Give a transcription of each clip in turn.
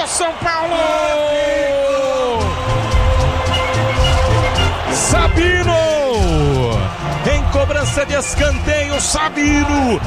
do São Paulo! Sabino! Em cobrança de escanteio, Sabino,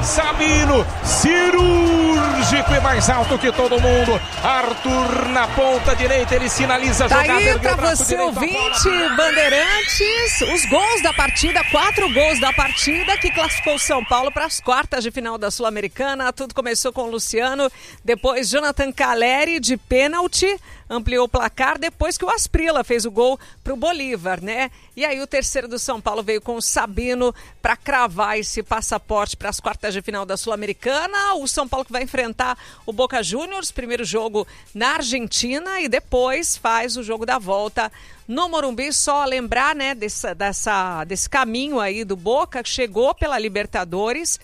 cirúrgico e mais alto que todo mundo. Arthur na ponta direita, ele sinaliza a jogada. Aí pra você, ouvinte, Bandeirantes, os gols da partida, 4 gols da partida que classificou o São Paulo para as quartas de final da Sul-Americana. Tudo começou com o Luciano, depois Jonathan Caleri de pênalti, ampliou o placar depois que o Asprilla fez o gol pro Bolívar, né? E aí o terceiro do São Paulo veio com o Sabino para cravar esse passaporte para as quartas de final da Sul-Americana. O São Paulo que vai enfrentar o Boca Juniors, primeiro jogo na Argentina e depois faz o jogo da volta no Morumbi. Só lembrar, né, desse caminho aí do Boca, que chegou pela Libertadores,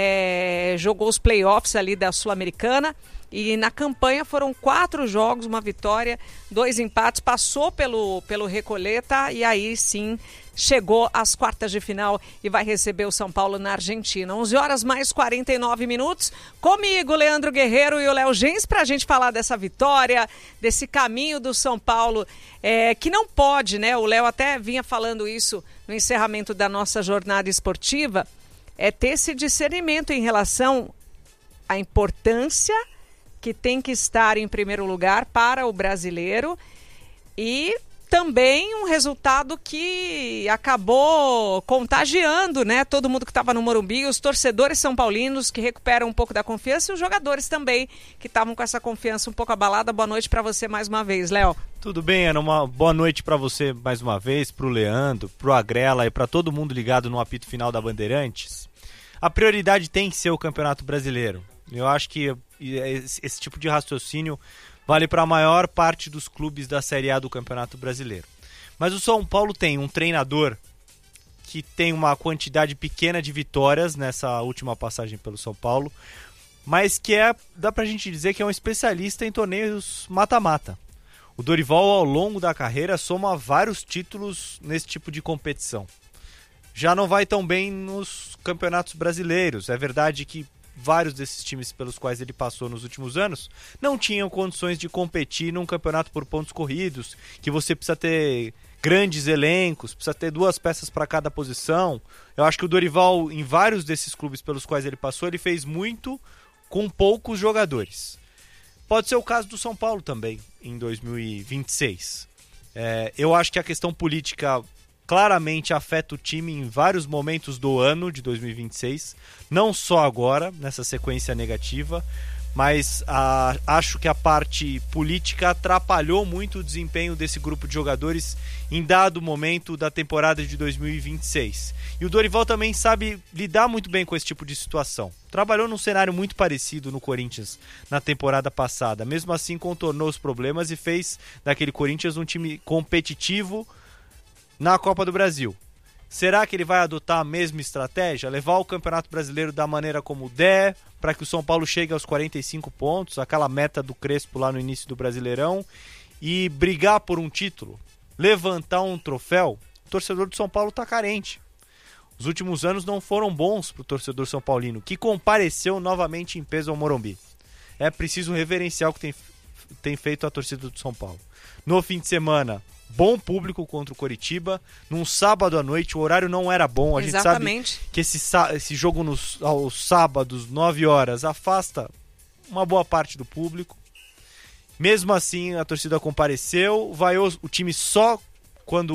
jogou os playoffs ali da Sul-Americana. E na campanha foram 4 jogos, uma vitória, 2 empates, passou pelo Recoleta e aí sim chegou às quartas de final e vai receber o São Paulo na Argentina. 11 horas mais 49 minutos, comigo, Leandro Guerreiro e o Léo Gens, para a gente falar dessa vitória, desse caminho do São Paulo, que não pode, né? O Léo até vinha falando isso no encerramento da nossa jornada esportiva, ter esse discernimento em relação à importância que tem que estar em primeiro lugar para o brasileiro e também um resultado que acabou contagiando, né? Todo mundo que estava no Morumbi, os torcedores são paulinos que recuperam um pouco da confiança e os jogadores também que estavam com essa confiança um pouco abalada. Boa noite para você mais uma vez, Léo. Tudo bem, Ana? Uma boa noite para você mais uma vez, para o Leandro, para o Agrela e para todo mundo ligado no apito final da Bandeirantes. A prioridade tem que ser o Campeonato Brasileiro. Eu acho que esse tipo de raciocínio vale para a maior parte dos clubes da Série A do Campeonato Brasileiro. Mas o São Paulo tem um treinador que tem uma quantidade pequena de vitórias nessa última passagem pelo São Paulo, mas que dá pra gente dizer que é um especialista em torneios mata-mata. O Dorival, ao longo da carreira, soma vários títulos nesse tipo de competição. Já não vai tão bem nos campeonatos brasileiros. É verdade que vários desses times pelos quais ele passou nos últimos anos não tinham condições de competir num campeonato por pontos corridos, que você precisa ter grandes elencos, precisa ter 2 peças para cada posição. Eu acho que o Dorival, em vários desses clubes pelos quais ele passou, ele fez muito com poucos jogadores. Pode ser o caso do São Paulo também, em 2026. Eu acho que a questão política claramente afeta o time em vários momentos do ano de 2026, não só agora, nessa sequência negativa, mas acho que a parte política atrapalhou muito o desempenho desse grupo de jogadores em dado momento da temporada de 2026. E o Dorival também sabe lidar muito bem com esse tipo de situação. Trabalhou num cenário muito parecido no Corinthians na temporada passada, mesmo assim contornou os problemas e fez daquele Corinthians um time competitivo na Copa do Brasil. Será que ele vai adotar a mesma estratégia? Levar o Campeonato Brasileiro da maneira como der, para que o São Paulo chegue aos 45 pontos, aquela meta do Crespo lá no início do Brasileirão, e brigar por um título, levantar um troféu? O torcedor do São Paulo está carente. Os últimos anos não foram bons para o torcedor são paulino, que compareceu novamente em peso ao Morumbi. É preciso reverenciar o que tem feito a torcida do São Paulo. No fim de semana, bom público contra o Coritiba, num sábado à noite, o horário não era bom. A Exatamente. gente sabe que esse jogo aos sábados, 9 horas, afasta uma boa parte do público. Mesmo assim, a torcida compareceu, vaiou o time só quando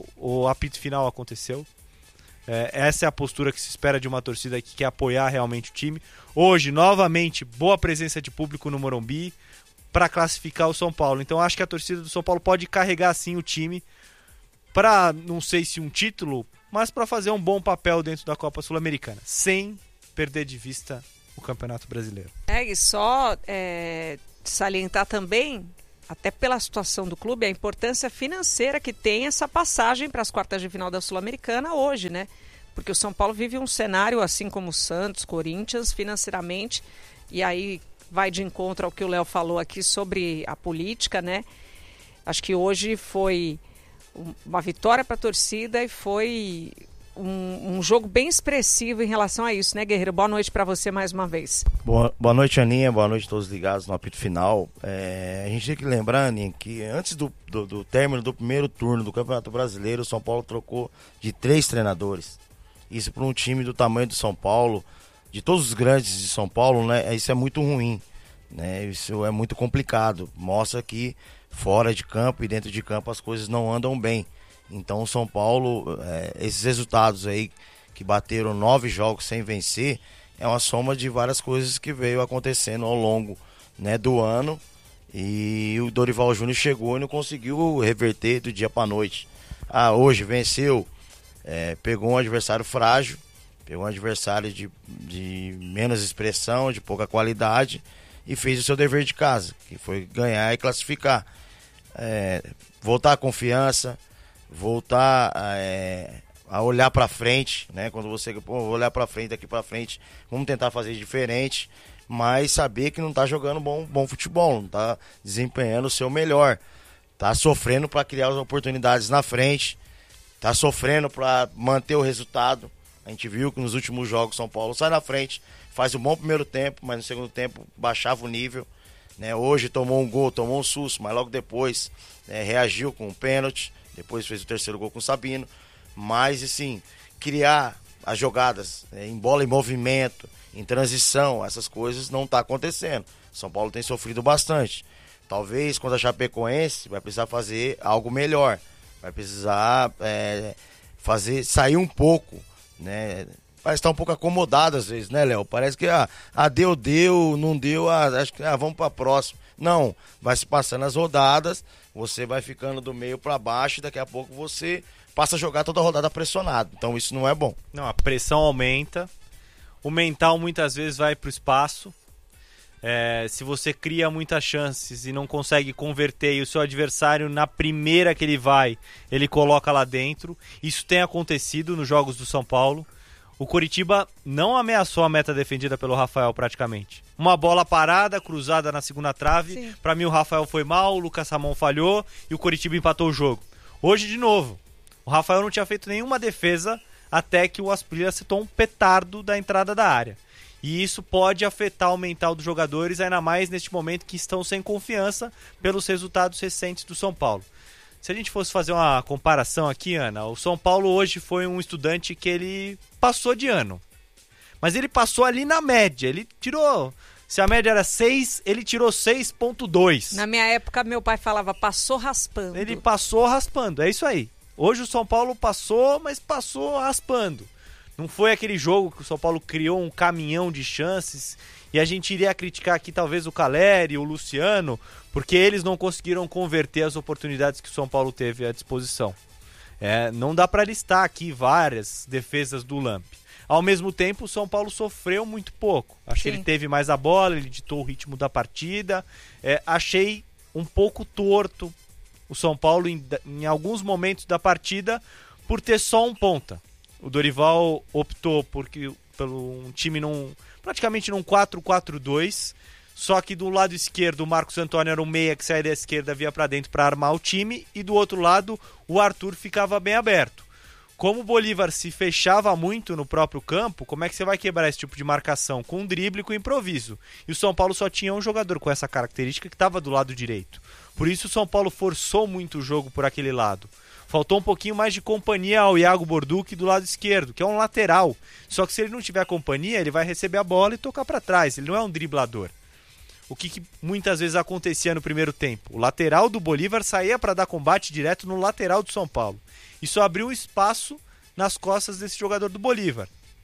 o apito final aconteceu. Essa é a postura que se espera de uma torcida que quer apoiar realmente o time. Hoje, novamente, boa presença de público no Morumbi para classificar o São Paulo. Então acho que a torcida do São Paulo pode carregar sim o time para, não sei se um título, mas para fazer um bom papel dentro da Copa Sul-Americana, sem perder de vista o Campeonato Brasileiro. E só salientar também, até pela situação do clube, a importância financeira que tem essa passagem para as quartas de final da Sul-Americana hoje, né? Porque o São Paulo vive um cenário, assim como o Santos, Corinthians, financeiramente, e aí vai de encontro ao que o Léo falou aqui sobre a política, né? Acho que hoje foi uma vitória para a torcida e foi um jogo bem expressivo em relação a isso, né, Guerreiro? Boa noite para você mais uma vez. Boa noite, Aninha. Boa noite a todos ligados no apito final. A gente tem que lembrar, Aninha, que antes do término do primeiro turno do Campeonato Brasileiro, o São Paulo trocou de 3 treinadores. Isso para um time do tamanho do São Paulo, de todos os grandes de São Paulo, né? Isso é muito ruim, né? Isso é muito complicado. Mostra que fora de campo e dentro de campo as coisas não andam bem. Então o São Paulo, esses resultados aí que bateram 9 jogos sem vencer, é uma soma de várias coisas que veio acontecendo ao longo, né, do ano. E o Dorival Júnior chegou e não conseguiu reverter do dia para noite. Hoje venceu, pegou um adversário frágil, pegou um adversário de menos expressão, de pouca qualidade, e fez o seu dever de casa, que foi ganhar e classificar. Voltar a confiança, voltar a olhar para frente, né? Quando você olhar para frente, daqui para frente, vamos tentar fazer diferente, mas saber que não tá jogando bom futebol, não tá desempenhando o seu melhor, tá sofrendo para criar as oportunidades na frente, tá sofrendo para manter o resultado. A gente viu que nos últimos jogos São Paulo sai na frente, faz um bom primeiro tempo, mas no segundo tempo baixava o nível, né? Hoje tomou um gol, tomou um susto, mas logo depois reagiu com um pênalti. Depois fez o terceiro gol com o Sabino. Mas, assim, criar as jogadas em bola em movimento, em transição, essas coisas não tá acontecendo. São Paulo tem sofrido bastante. Talvez, quando a Chapecoense, vai precisar fazer algo melhor. Vai precisar sair um pouco, né? Parece estar um pouco acomodado às vezes, né, Léo? Parece que, deu, não deu, acho que, vamos para a próxima. Não, vai se passando as rodadas, você vai ficando do meio para baixo e daqui a pouco você passa a jogar toda a rodada pressionado. Então isso não é bom. Não, a pressão aumenta, o mental muitas vezes vai para o espaço. Se você cria muitas chances e não consegue converter e o seu adversário na primeira que ele vai, ele coloca lá dentro. Isso tem acontecido nos jogos do São Paulo. O Coritiba não ameaçou a meta defendida pelo Rafael praticamente. Uma bola parada, cruzada na segunda trave. Para mim o Rafael foi mal, o Lucas Ramon falhou e o Coritiba empatou o jogo. Hoje de novo, o Rafael não tinha feito nenhuma defesa até que o Asprilla acertou um petardo da entrada da área. E isso pode afetar o mental dos jogadores, ainda mais neste momento que estão sem confiança pelos resultados recentes do São Paulo. Se a gente fosse fazer uma comparação aqui, Ana, o São Paulo hoje foi um estudante que ele passou de ano. Mas ele passou ali na média, ele tirou... Se a média era 6, ele tirou 6,2. Na minha época, meu pai falava, passou raspando. Ele passou raspando, é isso aí. Hoje o São Paulo passou, mas passou raspando. Não foi aquele jogo que o São Paulo criou um caminhão de chances e a gente iria criticar aqui talvez o Caleri, o Luciano, porque eles não conseguiram converter as oportunidades que o São Paulo teve à disposição. Não dá para listar aqui várias defesas do Lamp. Ao mesmo tempo, o São Paulo sofreu muito pouco. Acho que ele teve mais a bola, ele ditou o ritmo da partida. Achei um pouco torto o São Paulo em alguns momentos da partida por ter só um ponta. O Dorival optou pelo um time praticamente num 4-4-2, só que do lado esquerdo o Marcos Antônio era um meia que saía da esquerda, via para dentro para armar o time, e do outro lado o Arthur ficava bem aberto. Como o Bolívar se fechava muito no próprio campo, como é que você vai quebrar esse tipo de marcação? Com um drible e com improviso. E o São Paulo só tinha um jogador com essa característica que estava do lado direito. Por isso o São Paulo forçou muito o jogo por aquele lado. Faltou um pouquinho mais de companhia ao Iago Borducci do lado esquerdo, que é um lateral. Só que se ele não tiver companhia, ele vai receber a bola e tocar para trás. Ele não é um driblador. O que muitas vezes acontecia no primeiro tempo? O lateral do Bolívar saía para dar combate direto no lateral do São Paulo. Isso abriu um espaço nas costas desse jogador do Bolívar,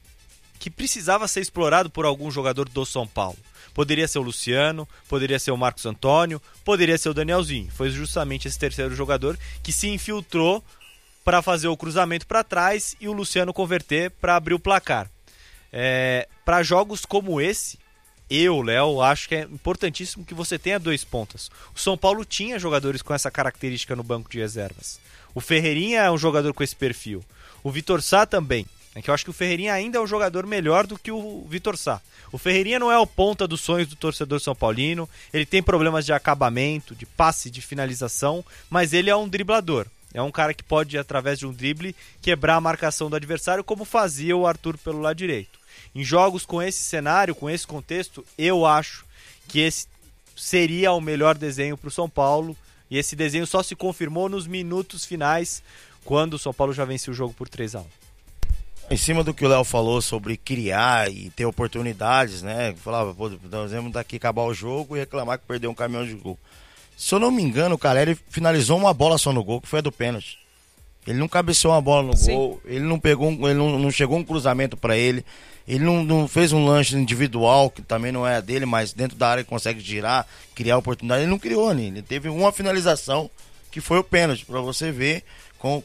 que precisava ser explorado por algum jogador do São Paulo. Poderia ser o Luciano, poderia ser o Marcos Antônio, poderia ser o Danielzinho. Foi justamente esse terceiro jogador que se infiltrou para fazer o cruzamento para trás e o Luciano converter para abrir o placar. Para jogos como esse, Léo, acho que é importantíssimo que você tenha 2 pontas. O São Paulo tinha jogadores com essa característica no banco de reservas. O Ferreirinha é um jogador com esse perfil. O Vitor Sá também. Que eu acho que o Ferreirinha ainda é um jogador melhor do que o Vitor Sá. O Ferreirinha não é o ponta dos sonhos do torcedor são paulino. Ele tem problemas de acabamento, de passe, de finalização, mas ele é um driblador. É um cara que pode, através de um drible, quebrar a marcação do adversário, como fazia o Arthur pelo lado direito. Em jogos com esse cenário, com esse contexto, eu acho que esse seria o melhor desenho para o São Paulo. E esse desenho só se confirmou nos minutos finais, quando o São Paulo já venceu o jogo por 3-1. Em cima do que o Léo falou sobre criar e ter oportunidades, né? Falava, pô, nós vamos daqui acabar o jogo e reclamar que perdeu um caminhão de gol. Se eu não me engano, o Caleri finalizou uma bola só no gol, que foi a do pênalti. Ele não cabeceou uma bola no gol, ele não pegou, ele não chegou um cruzamento para ele não fez um lance individual, que também não é a dele, mas dentro da área ele consegue girar, criar oportunidade. Ele não criou, né? Ele teve uma finalização, que foi o pênalti, para você ver com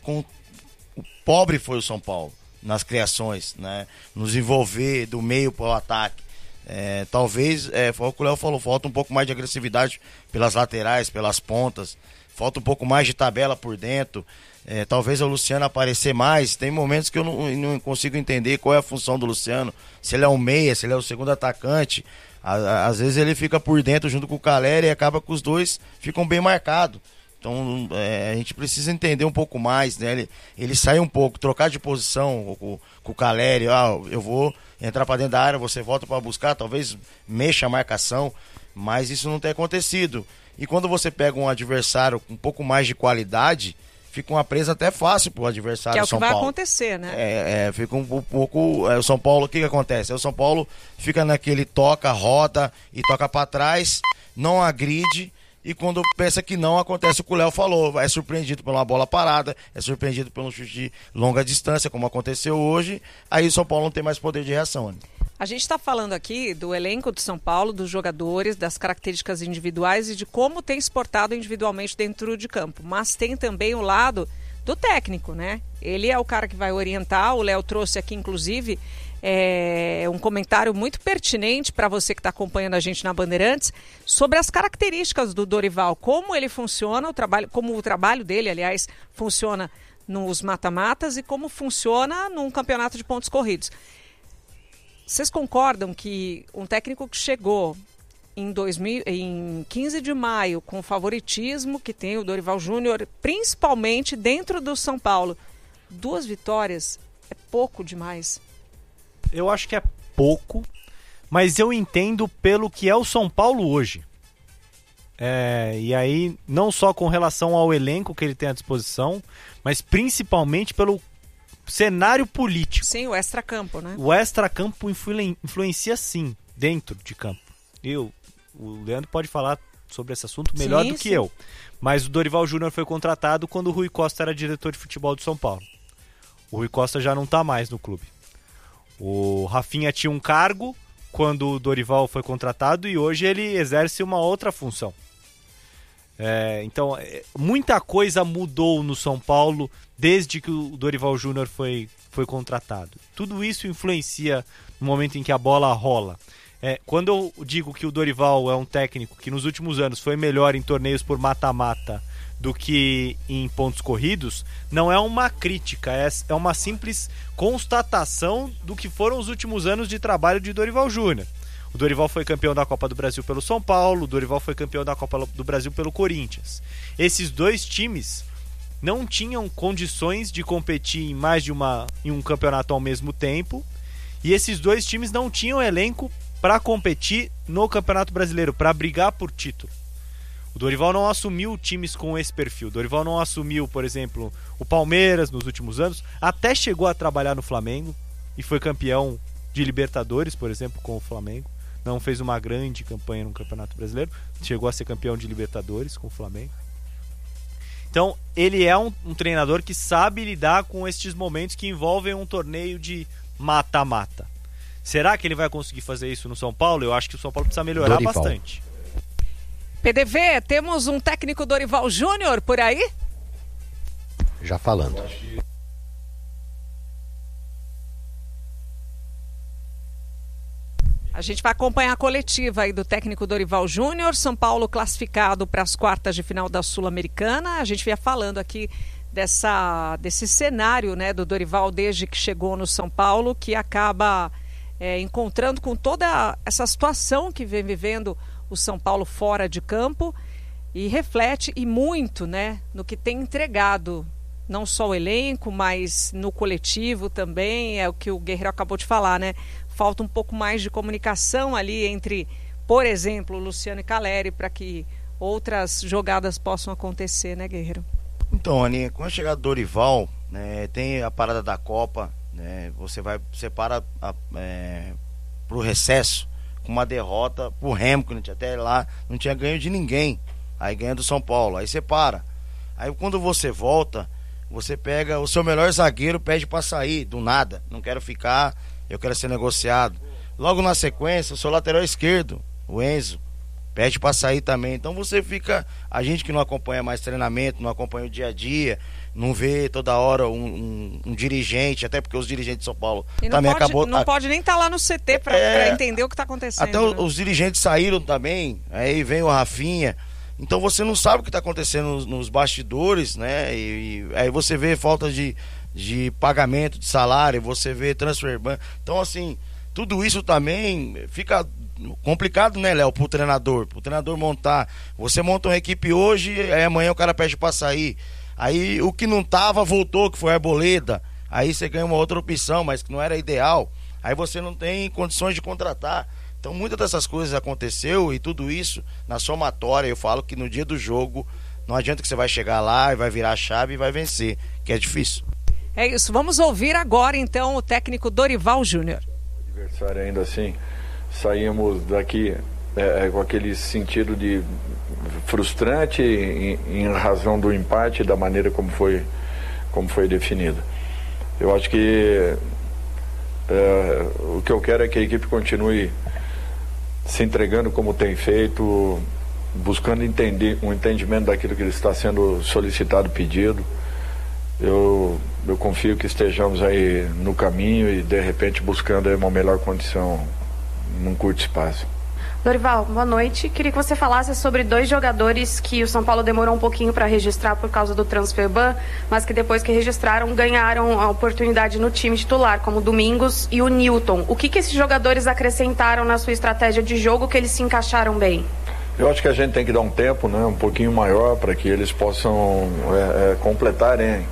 o pobre foi o São Paulo nas criações, né? Nos envolver do meio para o ataque. Talvez, foi o que o Léo falou, falta um pouco mais de agressividade pelas laterais, pelas pontas, falta um pouco mais de tabela por dentro. Talvez o Luciano aparecer mais. Tem momentos que eu não consigo entender qual é a função do Luciano, se ele é um meia, se ele é o segundo atacante. Às vezes ele fica por dentro junto com o Caleri e acaba que os dois ficam bem marcados. Então a gente precisa entender um pouco mais, né? Ele sai um pouco, trocar de posição com o Caleri. Eu vou entrar para dentro da área, você volta para buscar, talvez mexa a marcação, mas isso não tem acontecido. E quando você pega um adversário com um pouco mais de qualidade, fica uma presa até fácil pro adversário. Que é o São que vai Paulo acontecer, né? Fica um pouco. O São Paulo, o que acontece? O São Paulo fica naquele toca, roda e toca para trás, não agride. E quando pensa que não, acontece o que o Léo falou. É surpreendido por uma bola parada, é surpreendido por um chute de longa distância, como aconteceu hoje. Aí o São Paulo não tem mais poder de reação, né? A gente está falando aqui do elenco de São Paulo, dos jogadores, das características individuais e de como tem se portado individualmente dentro de campo. Mas tem também o lado do técnico, né? Ele é o cara que vai orientar. O Léo trouxe aqui, inclusive, um comentário muito pertinente para você que está acompanhando a gente na Bandeirantes sobre as características do Dorival, como ele funciona, como o trabalho dele, aliás, funciona nos mata-matas e como funciona num campeonato de pontos corridos. Vocês concordam que um técnico que chegou em 15 de maio com o favoritismo que tem o Dorival Júnior, principalmente dentro do São Paulo, 2 vitórias é pouco demais? Eu acho que é pouco, mas eu entendo pelo que é o São Paulo hoje. E aí, não só com relação ao elenco que ele tem à disposição, mas principalmente pelo cenário político. Sim, o extracampo, né? O extracampo influencia sim, dentro de campo. O Leandro pode falar sobre esse assunto melhor do que eu. Mas o Dorival Júnior foi contratado quando o Rui Costa era diretor de futebol do São Paulo. O Rui Costa já não está mais no clube. O Rafinha tinha um cargo quando o Dorival foi contratado e hoje ele exerce uma outra função. Então, muita coisa mudou no São Paulo desde que o Dorival Júnior foi contratado. Tudo isso influencia no momento em que a bola rola. Quando eu digo que o Dorival é um técnico que nos últimos anos foi melhor em torneios por mata-mata do que em pontos corridos, não é uma crítica, é uma simples constatação do que foram os últimos anos de trabalho de Dorival Júnior. O Dorival foi campeão da Copa do Brasil pelo São Paulo, o Dorival foi campeão da Copa do Brasil pelo Corinthians. Esses dois times não tinham condições de competir em um campeonato ao mesmo tempo, e esses dois times não tinham elenco para competir no Campeonato Brasileiro, para brigar por título. O Dorival não assumiu times com esse perfil. O Dorival não assumiu, por exemplo, o Palmeiras nos últimos anos, até chegou a trabalhar no Flamengo e foi campeão de Libertadores, por exemplo, com o Flamengo. Não fez uma grande campanha no Campeonato Brasileiro, chegou a ser campeão de Libertadores com o Flamengo. Então, ele é um treinador que sabe lidar com estes momentos que envolvem um torneio de mata-mata. Será que ele vai conseguir fazer isso no São Paulo? Eu acho que o São Paulo precisa melhorar bastante. PDV, temos um técnico Dorival Júnior por aí? Já falando. A gente vai acompanhar a coletiva aí do técnico Dorival Júnior. São Paulo classificado para as quartas de final da Sul-Americana. A gente vinha falando aqui desse cenário, né, do Dorival desde que chegou no São Paulo, que acaba encontrando com toda essa situação que vem vivendo o São Paulo fora de campo, e reflete e muito, né, no que tem entregado não só o elenco, mas no coletivo também, é o que o Guerreiro acabou de falar, né? Falta um pouco mais de comunicação ali entre, por exemplo, Luciano e Calleri, para que outras jogadas possam acontecer, né, Guerreiro? Então, Aninha, com a chegada do Dorival, né, tem a parada da Copa, né, você para pro recesso com uma derrota pro Remo, que até lá não tinha ganho de ninguém, aí ganha do São Paulo, aí você para. Aí quando você volta, você pega o seu melhor zagueiro, pede pra sair, do nada, não quero ficar, eu quero ser negociado. Logo na sequência, o seu lateral esquerdo, o Enzo, pede pra sair também. Então você fica, a gente que não acompanha mais treinamento, não acompanha o dia a dia, não vê toda hora um dirigente, até porque os dirigentes de São Paulo também não pode nem estar lá no CT pra entender o que tá acontecendo. Até os dirigentes saíram também, aí vem o Rafinha. Então você não sabe o que está acontecendo nos bastidores, né? E aí você vê falta de pagamento de salário, você vê transfer ban. Então, assim, tudo isso também fica complicado, né, Léo, pro treinador montar. Você monta uma equipe hoje, aí amanhã o cara pede para sair. Aí o que não tava voltou, que foi a Arboleda. Aí você ganha uma outra opção, mas que não era ideal. Aí você não tem condições de contratar. Então muitas dessas coisas aconteceu e tudo isso na somatória, eu falo que no dia do jogo não adianta que você vai chegar lá e vai virar a chave e vai vencer, que é difícil. É isso, vamos ouvir agora então o técnico Dorival Júnior. O adversário ainda assim, saímos daqui com aquele sentido de frustrante em razão do empate, da maneira como foi definido. Eu acho que o que eu quero é que a equipe continue se entregando como tem feito, buscando um entendimento daquilo que está sendo solicitado, pedido. Eu confio que estejamos aí no caminho e de repente buscando aí uma melhor condição num curto espaço. Dorival, boa noite. Queria que você falasse sobre 2 jogadores que o São Paulo demorou um pouquinho para registrar por causa do transfer ban, mas que depois que registraram ganharam a oportunidade no time titular, como o Domingos e o Newton. O que esses jogadores acrescentaram na sua estratégia de jogo que eles se encaixaram bem? Eu acho que a gente tem que dar um tempo, né, um pouquinho maior para que eles possam completarem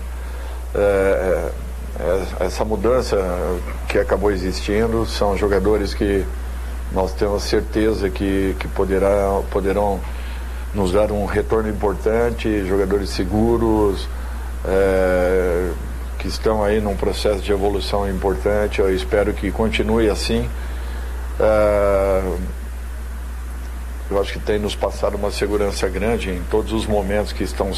essa mudança que acabou existindo. São jogadores que nós temos certeza que poderão nos dar um retorno importante, jogadores seguros, que estão aí num processo de evolução importante. Eu espero que continue assim. Eu acho que tem nos passado uma segurança grande em todos os momentos que estão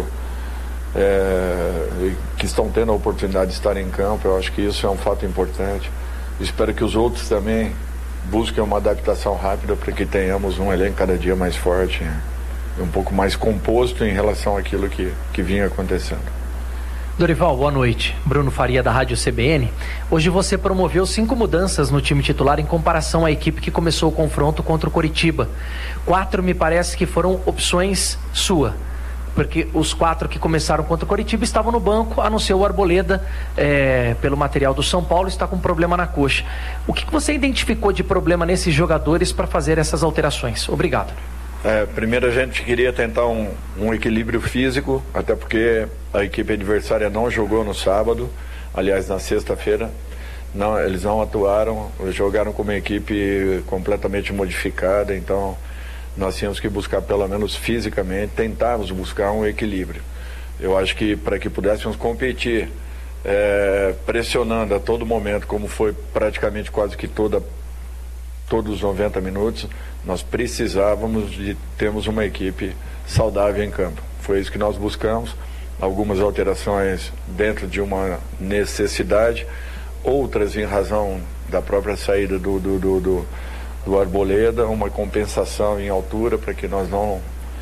que estão tendo a oportunidade de estar em campo. Eu acho que isso é um fato importante. Espero que os outros também busquem uma adaptação rápida para que tenhamos um elenco cada dia mais forte e um pouco mais composto em relação àquilo que vinha acontecendo. Dorival, boa noite. Bruno Faria, da Rádio CBN. Hoje você promoveu 5 mudanças no time titular em comparação à equipe que começou o confronto contra o Coritiba. 4 me parece que foram opções sua, porque os 4 que começaram contra o Coritiba estavam no banco, a não ser o Arboleda, pelo material do São Paulo, está com problema na coxa. O que você identificou de problema nesses jogadores para fazer essas alterações? Obrigado. Primeiro a gente queria tentar um equilíbrio físico, até porque a equipe adversária não jogou no sábado, aliás na sexta-feira, eles não atuaram, jogaram com uma equipe completamente modificada, então nós tínhamos que buscar, pelo menos fisicamente, tentarmos buscar um equilíbrio. Eu acho que para que pudéssemos competir, pressionando a todo momento, como foi praticamente quase que todos os 90 minutos, nós precisávamos de termos uma equipe saudável em campo. Foi isso que nós buscamos. Algumas alterações dentro de uma necessidade, outras em razão da própria saída do Arboleda, uma compensação em altura para que nós não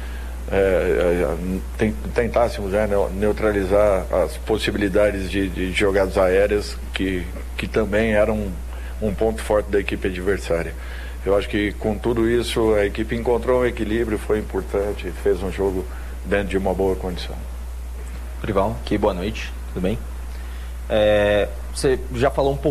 tentássemos neutralizar as possibilidades de jogadas aéreas que também eram um ponto forte da equipe adversária. Eu acho que com tudo isso a equipe encontrou um equilíbrio, foi importante, fez um jogo dentro de uma boa condição. Dorival, aqui, boa noite, tudo bem? Você já falou um pouco